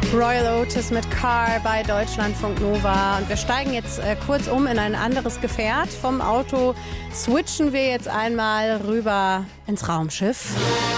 Royal Otis mit Car bei Deutschlandfunk Nova. Und wir steigen jetzt kurz um in ein anderes Gefährt. Vom Auto switchen wir jetzt einmal rüber ins Raumschiff.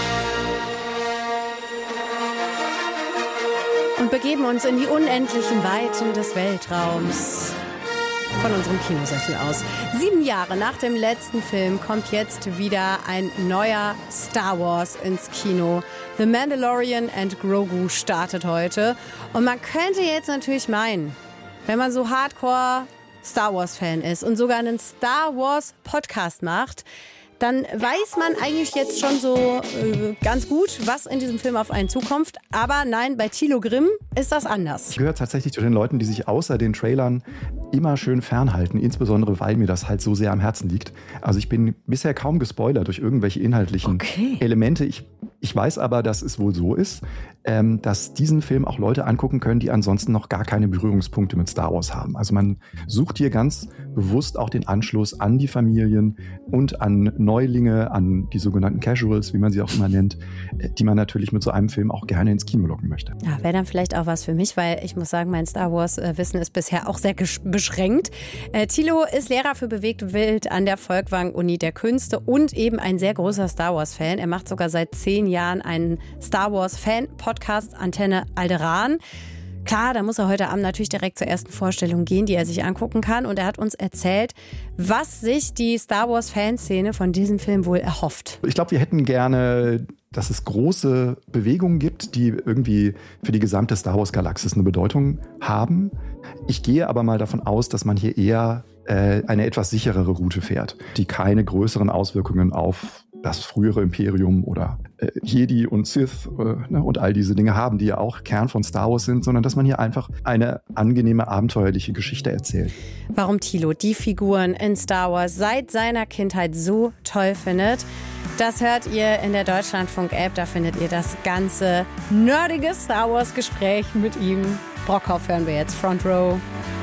Und begeben uns in die unendlichen Weiten des Weltraums. Von unserem Kinosessel aus. 7 Jahre nach dem letzten Film kommt jetzt wieder ein neuer Star Wars ins Kino. The Mandalorian and Grogu startet heute. Und man könnte jetzt natürlich meinen, wenn man so Hardcore Star Wars Fan ist und sogar einen Star Wars Podcast macht, dann weiß man eigentlich jetzt schon so ganz gut, was in diesem Film auf einen zukommt. Aber nein, bei Thilo Grimm ist das anders. Ich gehöre tatsächlich zu den Leuten, die sich außer den Trailern immer schön fernhalten, insbesondere weil mir das halt so sehr am Herzen liegt. Also ich bin bisher kaum gespoilert durch irgendwelche inhaltlichen Elemente. Ich weiß aber, dass es wohl so ist, dass diesen Film auch Leute angucken können, die ansonsten noch gar keine Berührungspunkte mit Star Wars haben. Also man sucht hier ganz bewusst auch den Anschluss an die Familien und an Neulinge, an die sogenannten Casuals, wie man sie auch immer nennt, die man natürlich mit so einem Film auch gerne ins Kino locken möchte. Ja, wäre dann vielleicht auch was für mich, weil ich muss sagen, mein Star Wars-Wissen ist bisher auch sehr beschränkt. Thilo ist Lehrer für bewegte Wild an der Folkwang-Uni der Künste und eben ein sehr großer Star Wars-Fan. Er macht sogar seit 10 Jahren einen Star Wars-Fan-Podcast Antenne Alderan. Klar, da muss er heute Abend natürlich direkt zur ersten Vorstellung gehen, die er sich angucken kann. Und er hat uns erzählt, was sich die Star Wars-Fanszene von diesem Film wohl erhofft. Ich glaube, wir hätten gerne, dass es große Bewegungen gibt, die irgendwie für die gesamte Star Wars-Galaxis eine Bedeutung haben. Ich gehe aber mal davon aus, dass man hier eher eine etwas sicherere Route fährt, die keine größeren Auswirkungen auf das frühere Imperium oder Jedi und Sith und all diese Dinge haben, die ja auch Kern von Star Wars sind, sondern dass man hier einfach eine angenehme, abenteuerliche Geschichte erzählt. Warum Thilo die Figuren in Star Wars seit seiner Kindheit so toll findet, das hört ihr in der Deutschlandfunk-App. Da findet ihr das ganze nerdige Star Wars-Gespräch mit ihm. Brockhoff hören wir jetzt, Front Row.